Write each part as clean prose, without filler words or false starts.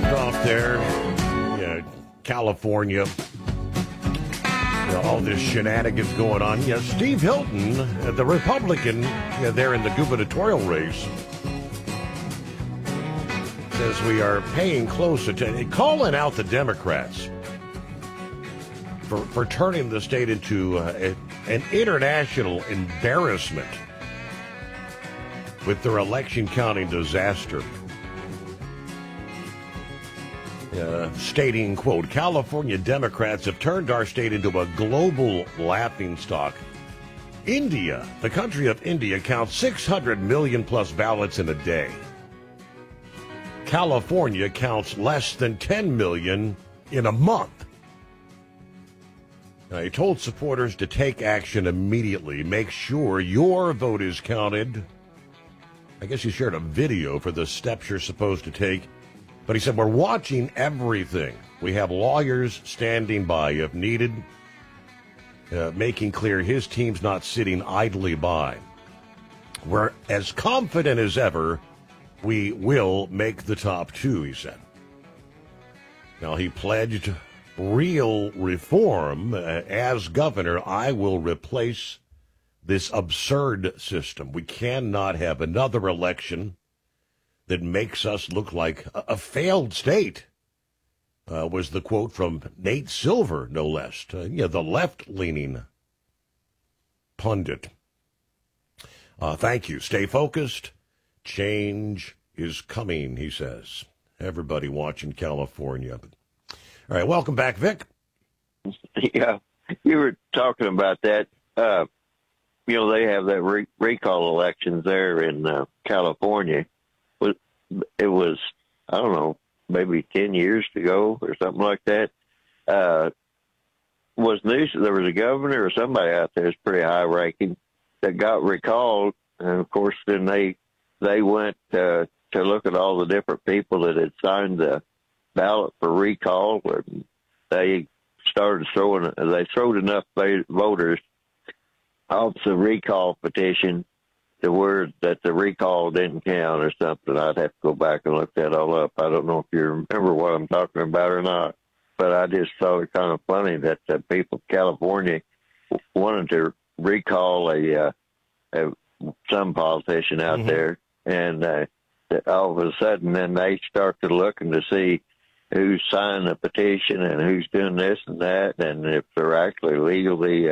left off there, California, all this shenanigans going on. Steve Hilton, the Republican, there in the gubernatorial race, says we are paying close attention, calling out the Democrats for turning the state into an international embarrassment with their election counting disaster. Stating, quote, California Democrats have turned our state into a global laughingstock. India, the country of India, counts 600 million plus ballots in a day. California counts less than 10 million in a month. Now, he told supporters to take action immediately. Make sure your vote is counted. I guess he shared a video for the steps you're supposed to take. But he said, we're watching everything. We have lawyers standing by if needed, making clear his team's not sitting idly by. We're as confident as ever we will make the top two, he said. Now, he pledged real reform. As governor, I will replace this absurd system. We cannot have another election that makes us look like a failed state, was the quote from Nate Silver, no less. The left-leaning pundit. Thank you. Stay focused. Change is coming, he says. Everybody watching California. All right, welcome back, Vic. Yeah, you were talking about that. They have that recall elections there in California. It was, I don't know, maybe 10 years ago or something like that. Was news there was a governor or somebody out there that's pretty high ranking that got recalled, and of course then they went to look at all the different people that had signed the ballot for recall, and they started throwing enough voters off the recall petition the word that the recall didn't count or something. I'd have to go back and look that all up. I don't know if you remember what I'm talking about or not, but I just thought it kind of funny that the people of California wanted to recall some politician out there, and all of a sudden then they started looking to see who's signed the petition and who's doing this and that, and if they're actually legally,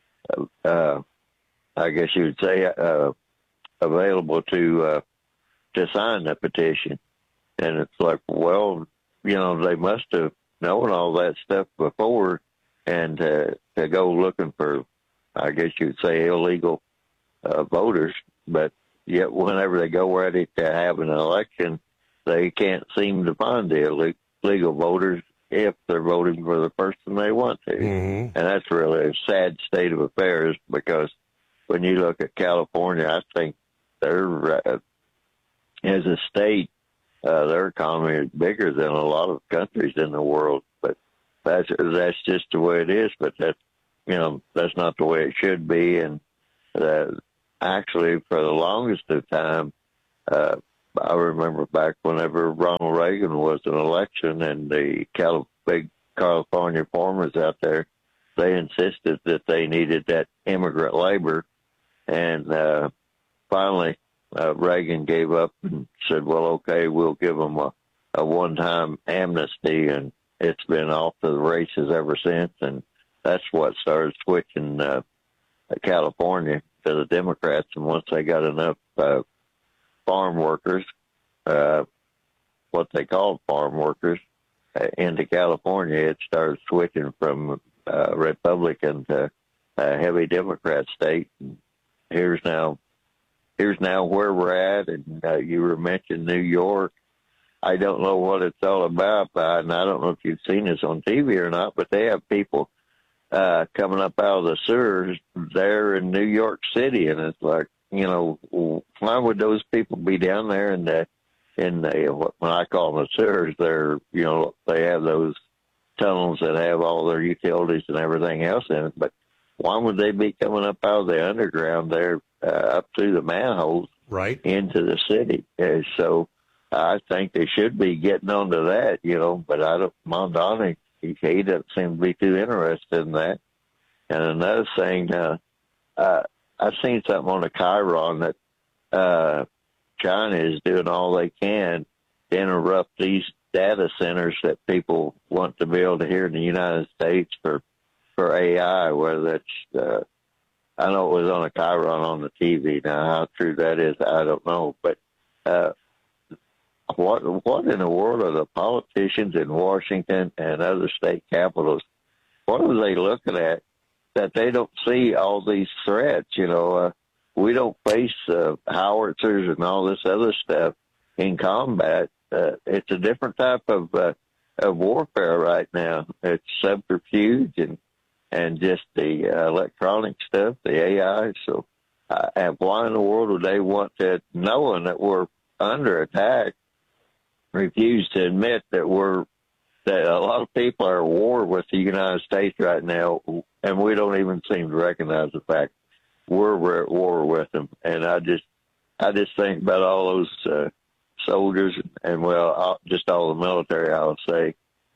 I guess you would say, available to sign the petition. And it's like, well, they must have known all that stuff before, and to go looking for, I guess you'd say, illegal voters. But yet whenever they go ready to have an election, they can't seem to find the illegal voters if they're voting for the person they want to. And that's really a sad state of affairs, because when you look at California, I think they're, as a state, their economy is bigger than a lot of countries in the world. But that's just the way it is. But that's not the way it should be. And actually, for the longest of time, I remember back whenever Ronald Reagan was in election, and the big California farmers out there, they insisted that they needed that immigrant labor. And finally, Reagan gave up and said, well, okay, we'll give them a one-time amnesty, and it's been off to the races ever since. And that's what started switching California to the Democrats. And once they got enough farm workers, what they called farm workers, into California, it started switching from Republican to a heavy Democrat state. And here's now where we're at. And you were mentioning New York. I don't know what it's all about, and I don't know if you've seen this on TV or not, but they have people coming up out of the sewers there in New York City, and it's like, why would those people be down there in the what I call them the sewers? They're, they have those tunnels that have all their utilities and everything else in it, but why would they be coming up out of the underground there, up through the manholes, right into the city? So I think they should be getting onto that, but I don't, Mondani, he doesn't seem to be too interested in that. And another thing, I've seen something on the Chiron that China is doing all they can to interrupt these data centers that people want to build here in the United States for AI, whether that's, I know it was on a Chiron on the TV. Now, how true that is, I don't know. But what in the world are the politicians in Washington and other state capitals, what are they looking at that they don't see all these threats? We don't face howitzers and all this other stuff in combat. It's a different type of warfare right now. It's subterfuge and just the electronic stuff, the AI. So why in the world would they want to, knowing that we're under attack, refuse to admit that a lot of people are at war with the United States right now, and we don't even seem to recognize the fact we're at war with them. And I just think about all those soldiers and just all the military, I'll say,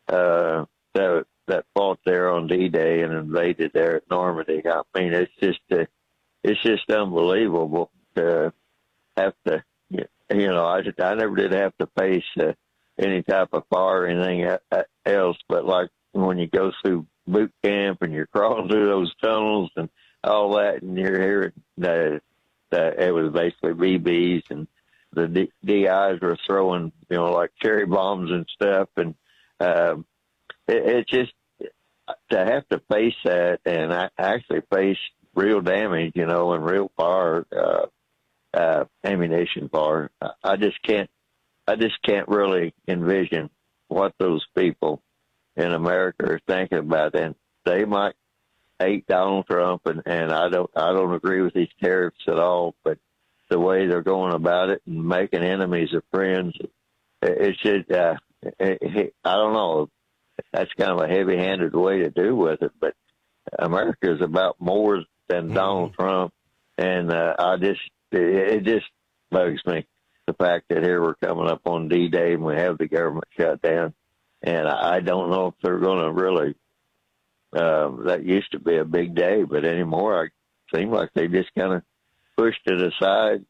that fought there on D-Day and invaded there at Normandy. I mean, it's just unbelievable to have to. I never did have to face any type of fire or anything else, but like when you go through boot camp and you're crawling through those tunnels and all that, and you're hearing that it was basically BBs, and the DIs were throwing, like cherry bombs and stuff, and it just to have to face that and actually face real damage, and real fire. Ammunition fire. I just can't really envision what those people in America are thinking about. And they might hate Donald Trump, and I don't agree with these tariffs at all. But the way they're going about it and making enemies of friends, it should. I don't know. That's kind of a heavy-handed way to do with it. But America is about more than Donald Trump, and it just bugs me, the fact that here we're coming up on D-Day and we have the government shut down. And I don't know if they're going to really, that used to be a big day, but anymore it seems like they just kind of pushed it aside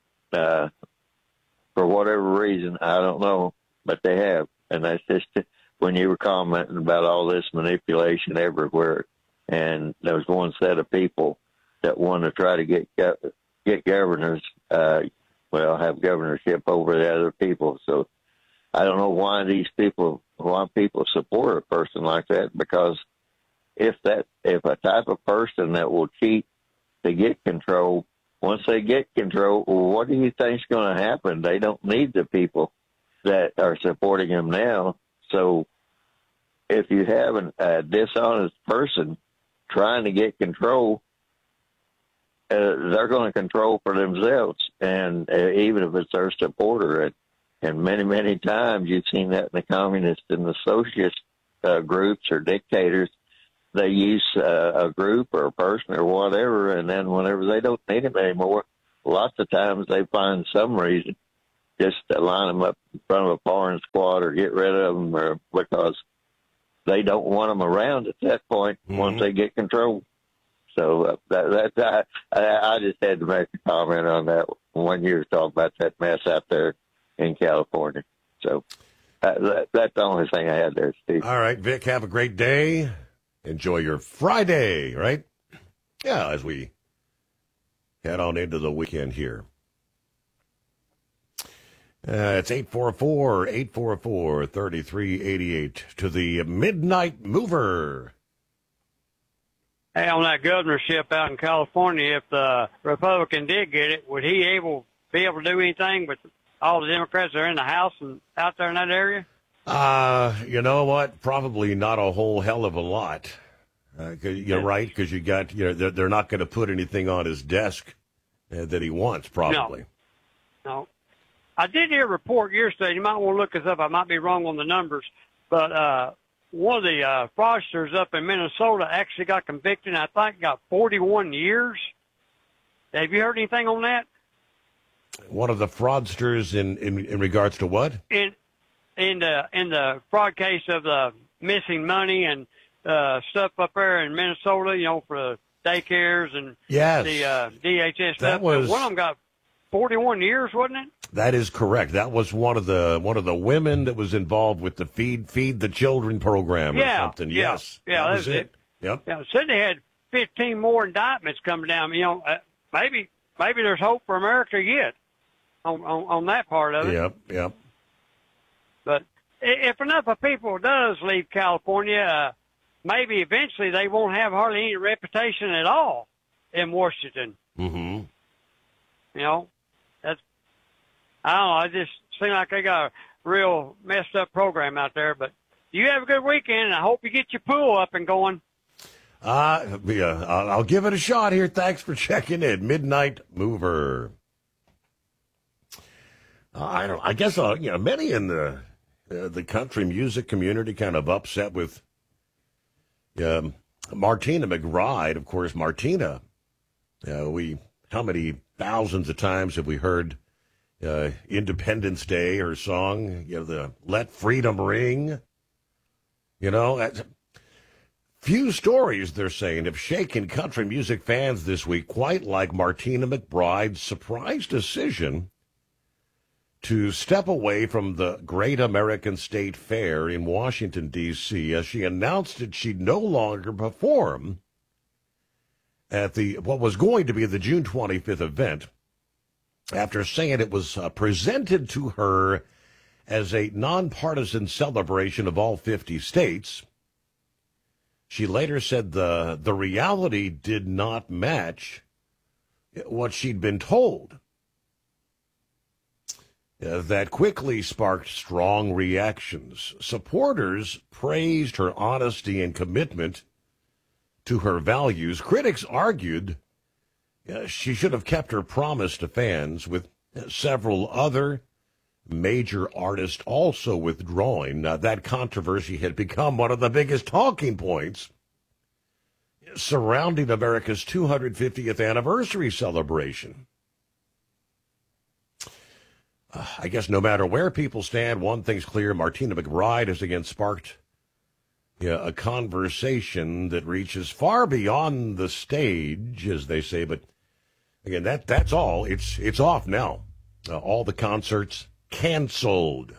for whatever reason. I don't know, but they have. And that's just when you were commenting about all this manipulation everywhere. And there was one set of people that want to try to get governors, have governorship over the other people. So I don't know why people support a person like that, because if a type of person that will cheat to get control, once they get control, what do you think's going to happen? They don't need the people that are supporting them now. So if you have a dishonest person trying to get control, they're going to control for themselves, and even if it's their supporter. And many, many times you've seen that in the communist and the socialist groups or dictators. They use a group or a person or whatever, and then whenever they don't need them anymore, lots of times they find some reason just to line them up in front of a firing squad or get rid of them, or because they don't want them around at that point once they get control. So I just had to make a comment on that when you were talking about that mess out there in California. So that's the only thing I had there, Steve. All right, Vic, have a great day. Enjoy your Friday, right? Yeah, as we head on into the weekend here. It's 844-3388 to the Midnight Mover. Hey, on that governorship out in California, if the Republican did get it, would he be able to do anything with all the Democrats that are in the House and out there in that area? You know what? Probably not a whole hell of a lot. You're right, because you got, they're not going to put anything on his desk that he wants, probably. No. I did hear a report yesterday. You might want to look this up. I might be wrong on the numbers, but one of the fraudsters up in Minnesota actually got convicted, and I think got 41 years. Have you heard anything on that? One of the fraudsters in regards to what? In the fraud case of the missing money and stuff up there in Minnesota, for the daycares and Yes. the DHS stuff. That was- One of them got 41 years, wasn't it? That is correct. That was one of the women that was involved with the Feed the Children program or something. Yeah, Yes. yeah, that was it. Yep. Yeah, said they had 15 more indictments coming down. Maybe there's hope for America yet on that part of it. Yep. But if enough of people does leave California, maybe eventually they won't have hardly any reputation at all in Washington. Mm-hmm. That's, I don't know. It just seems like they got a real messed up program out there. But you have a good weekend, and I hope you get your pool up and going. I'll give it a shot here. Thanks for checking in. Midnight Mover. I guess many in the country music community kind of upset with Martina McBride. Of course, Martina. How many thousands of times have we heard Independence Day, her song, the Let Freedom Ring? Few stories, they're saying, have shaken country music fans this week, quite like Martina McBride's surprise decision to step away from the Great American State Fair in Washington, D.C., as she announced that she'd no longer perform at what was going to be the June 25th event, after saying it was presented to her as a nonpartisan celebration of all 50 states. She later said the reality did not match what she'd been told. That quickly sparked strong reactions. Supporters praised her honesty and commitment to her values. Critics argued she should have kept her promise to fans, with several other major artists also withdrawing. That controversy had become one of the biggest talking points surrounding America's 250th anniversary celebration. I guess no matter where people stand, one thing's clear: Martina McBride has again sparked a conversation that reaches far beyond the stage, as they say. But again, that's all. It's off now. All the concerts canceled.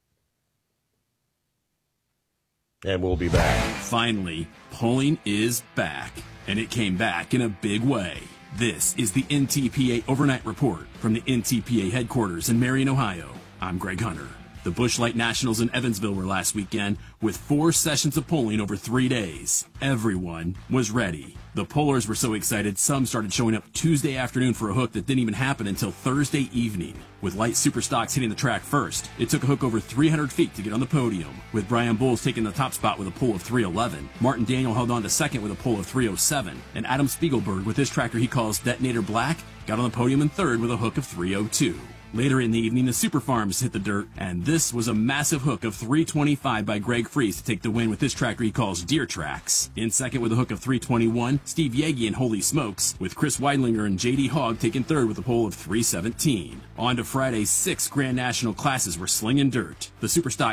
And we'll be back. Finally, polling is back, and it came back in a big way. This is the NTPA Overnight Report from the NTPA headquarters in Marion, Ohio. I'm Greg Hunter. The Busch Light Nationals in Evansville were last weekend with 4 sessions of polling over 3 days. Everyone was ready. The pollers were so excited, some started showing up Tuesday afternoon for a hook that didn't even happen until Thursday evening. With Light Superstocks hitting the track first, it took a hook over 300 feet to get on the podium, with Brian Bowles taking the top spot with a pull of 311. Martin Daniel held on to second with a pull of 307, and Adam Spiegelberg, with his tractor he calls Detonator Black, got on the podium in third with a hook of 302. Later in the evening, the Super Farms hit the dirt, and this was a massive hook of 325 by Greg Fries to take the win with his tractor he calls Deer Tracks. In second with a hook of 321, Steve Yagi and Holy Smokes, with Chris Weidlinger and J.D. Hogg taking third with a pole of 317. On to Friday's 6 Grand National classes were slinging dirt. The Superstock